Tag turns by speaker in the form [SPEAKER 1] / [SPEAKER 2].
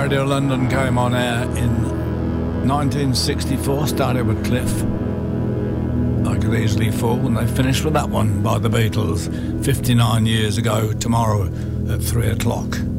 [SPEAKER 1] Radio London came on air in 1964, started with Cliff, I Could Easily Fall, and they finished with that one by the Beatles 59 years ago tomorrow at 3 o'clock.